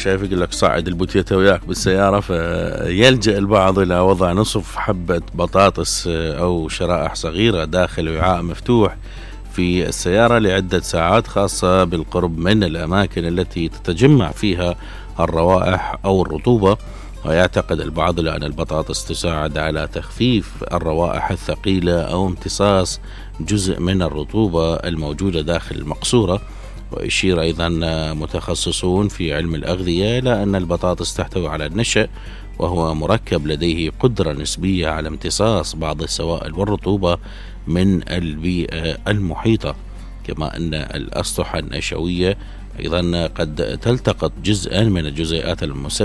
شايف يقول لك صعد البوتيتا وياك بالسيارة، فيلجأ البعض إلى وضع نصف حبة بطاطس أو شرائح صغيرة داخل وعاء مفتوح في السيارة لعدة ساعات، خاصة بالقرب من الأماكن التي تتجمع فيها الروائح أو الرطوبة. ويعتقد البعض أن البطاطس تساعد على تخفيف الروائح الثقيلة أو امتصاص جزء من الرطوبة الموجودة داخل المقصورة. ويشير أيضا متخصصون في علم الأغذية إلى أن البطاطس تحتوي على النشا، وهو مركب لديه قدرة نسبية على امتصاص بعض السوائل والرطوبة من البيئة المحيطة، كما أن الأسطح النشوية أيضا قد تلتقط جزءا من الجزيئات المسببة